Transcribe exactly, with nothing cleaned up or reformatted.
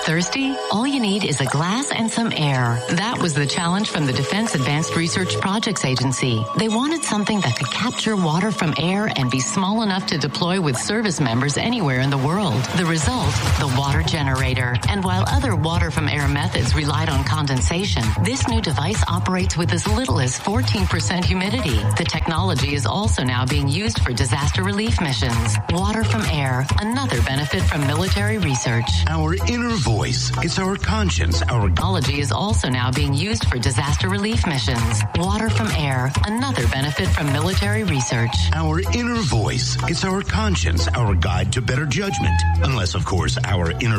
Thirsty? All you need is a glass and some air. That was the challenge from the Defense Advanced Research Projects Agency. They wanted something that could capture water from air and be small enough to deploy with service members anywhere in the world. The result, the water generator. And while other water from air methods relied on condensation, this new device operates with as little as fourteen percent humidity. The technology is also now being used for disaster relief missions. Water from air, another benefit from military research. Our inner voice, it's our conscience, our technology is also now being used for disaster relief missions. Water from air, another benefit from military research. Our inner voice, it's our conscience, our guide to better judgment. Unless, of course, our inner